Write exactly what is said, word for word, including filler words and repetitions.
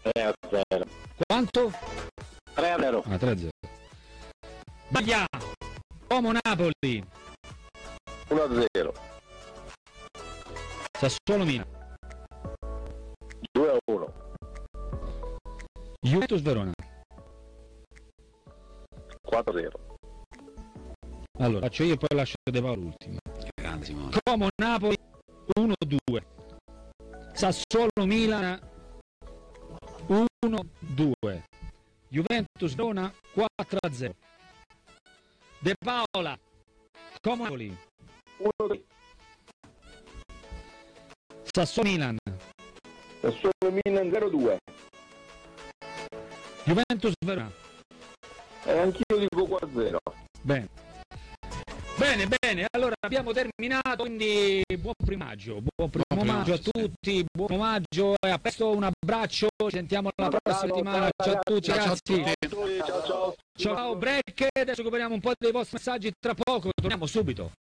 tre a zero. Quanto? tre a zero. Ah, tre a zero. Baglia, Como Napoli. uno a zero. Sassuolo Milan. due a uno. Juventus Verona. quattro a zero. Allora, faccio io e poi lascio De Paolo l'ultimo. Grande Simone. Como Napoli uno a due. Sassuolo Milan uno a due. Juventus Verona quattro a zero. De Paola, Como Napoli. uno a tre. Sassuolo Milan. Sassuolo Milan zero a due. Juventus Verona. E anch'io dico quattro a zero. Bene. Bene, bene, allora abbiamo terminato, quindi buon primo maggio, buon primo Buon primo maggio a maggio, tutti, buon maggio e a presto, un abbraccio, ci sentiamo la Ciao, prossima ciao, settimana, ciao a tutti ciao, ciao a ragazzi. tutti. Ciao ciao. Ciao break, adesso recuperiamo un po' dei vostri messaggi tra poco, torniamo subito.